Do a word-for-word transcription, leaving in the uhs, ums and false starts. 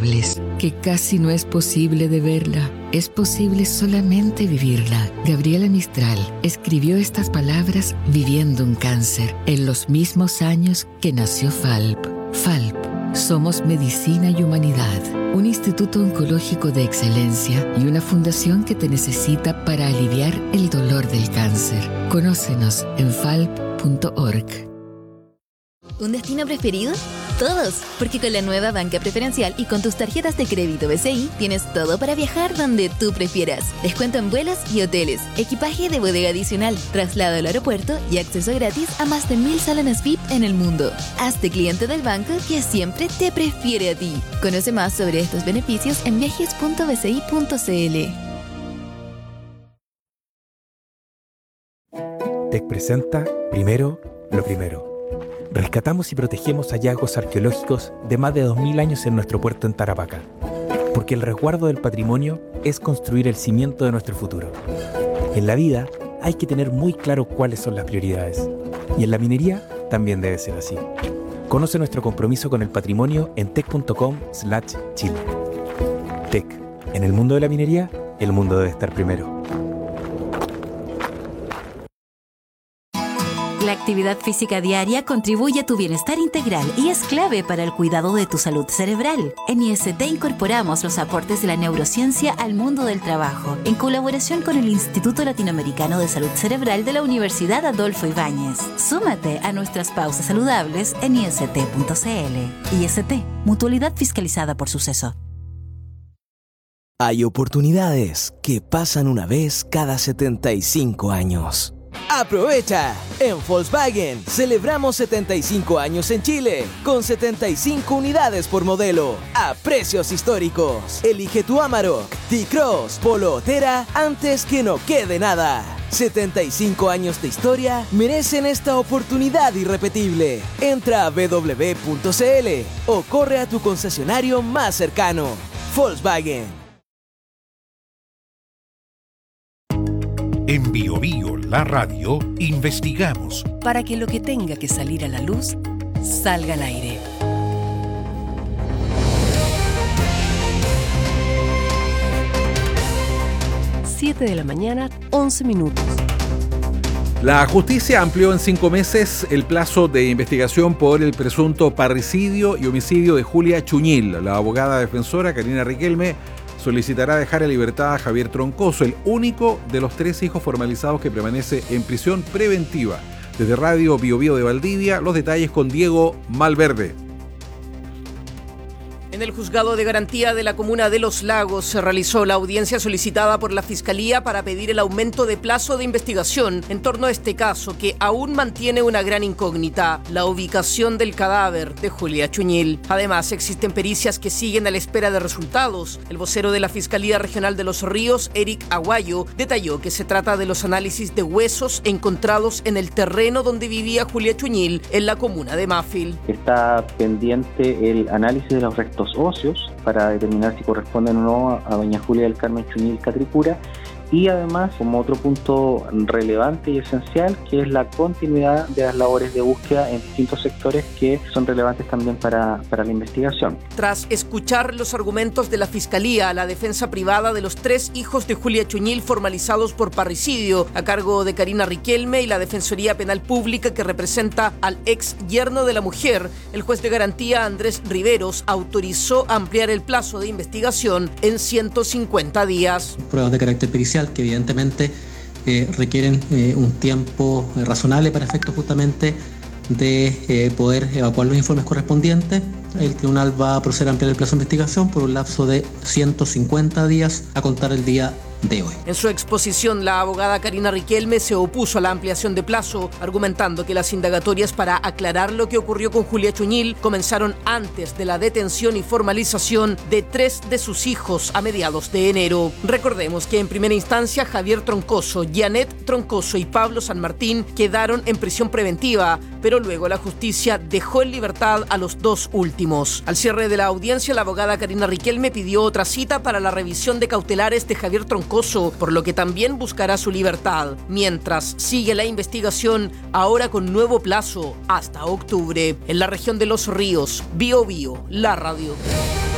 intocables, que casi no es posible de verla. Es posible solamente vivirla. Gabriela Mistral escribió estas palabras viviendo un cáncer en los mismos años que nació F A L P. F A L P. Somos Medicina y Humanidad, un instituto oncológico de excelencia y una fundación que te necesita para aliviar el dolor del cáncer. Conócenos en falp punto org. ¿Un destino preferido? Todos, porque con la nueva banca preferencial y con tus tarjetas de crédito B C I tienes todo para viajar donde tú prefieras. Descuento en vuelos y hoteles, equipaje de bodega adicional, traslado al aeropuerto y acceso gratis a más de mil salones V I P en el mundo. Hazte cliente del banco que siempre te prefiere a ti. Conoce más sobre estos beneficios en viajes punto b c i punto c l. Tec presenta Primero lo Primero. Rescatamos y protegemos hallazgos arqueológicos de más de dos mil años en nuestro puerto en Tarapacá, porque el resguardo del patrimonio es construir el cimiento de nuestro futuro. En la vida hay que tener muy claro cuáles son las prioridades, y en la minería también debe ser así. Conoce nuestro compromiso con el patrimonio en tec punto com slash chile. Tec, en el mundo de la minería, el mundo debe estar primero. La actividad física diaria contribuye a tu bienestar integral y es clave para el cuidado de tu salud cerebral. En I S T incorporamos los aportes de la neurociencia al mundo del trabajo, en colaboración con el Instituto Latinoamericano de Salud Cerebral de la Universidad Adolfo Ibáñez. Súmate a nuestras pausas saludables en i s t punto c l. I S T, mutualidad fiscalizada por Suceso. Hay oportunidades que pasan una vez cada setenta y cinco años. ¡Aprovecha! En Volkswagen celebramos setenta y cinco años en Chile, con setenta y cinco unidades por modelo, a precios históricos. Elige tu Amarok, T-Cross, Polo o Tera antes que no quede nada. setenta y cinco años de historia merecen esta oportunidad irrepetible. Entra a w w w punto c l o corre a tu concesionario más cercano. Volkswagen. En Bio Bio, la radio, investigamos para que lo que tenga que salir a la luz salga al aire. siete de la mañana, once minutos. La justicia amplió en cinco meses el plazo de investigación por el presunto parricidio y homicidio de Julia Chuñil. La abogada defensora Karina Riquelme solicitará dejar en libertad a Javier Troncoso, el único de los tres hijos formalizados que permanece en prisión preventiva. Desde Radio Bio Bio de Valdivia, los detalles con Diego Malverde. En el juzgado de garantía de la comuna de Los Lagos se realizó la audiencia solicitada por la Fiscalía para pedir el aumento de plazo de investigación en torno a este caso que aún mantiene una gran incógnita, la ubicación del cadáver de Julia Chuñil. Además, existen pericias que siguen a la espera de resultados. El vocero de la Fiscalía Regional de Los Ríos, Eric Aguayo, detalló que se trata de los análisis de huesos encontrados en el terreno donde vivía Julia Chuñil en la comuna de Mafil. Está pendiente el análisis de los restos óseos para determinar si corresponden o no a doña Julia del Carmen Chuñil Catricura, y además como otro punto relevante y esencial que es la continuidad de las labores de búsqueda en distintos sectores que son relevantes también para, para la investigación. Tras escuchar los argumentos de la Fiscalía, la defensa privada de los tres hijos de Julia Chuñil formalizados por parricidio a cargo de Karina Riquelme y la Defensoría Penal Pública que representa al ex yerno de la mujer, el juez de garantía Andrés Riveros autorizó ampliar el plazo de investigación en ciento cincuenta días. Pruebas de carácter pericial que evidentemente eh, requieren eh, un tiempo eh, razonable para efectos justamente de eh, poder evacuar los informes correspondientes. El tribunal va a proceder a ampliar el plazo de investigación por un lapso de ciento cincuenta días a contar el día de hoy. En su exposición, la abogada Karina Riquelme se opuso a la ampliación de plazo, argumentando que las indagatorias para aclarar lo que ocurrió con Julia Chuñil comenzaron antes de la detención y formalización de tres de sus hijos a mediados de enero. Recordemos que en primera instancia Javier Troncoso, Janet Troncoso y Pablo San Martín quedaron en prisión preventiva, pero luego la justicia dejó en libertad a los dos últimos. Al cierre de la audiencia, la abogada Karina Riquelme pidió otra cita para la revisión de cautelares de Javier Troncoso, por lo que también buscará su libertad, mientras sigue la investigación, ahora con nuevo plazo hasta octubre. En la región de Los Ríos, Bio Bio, la radio.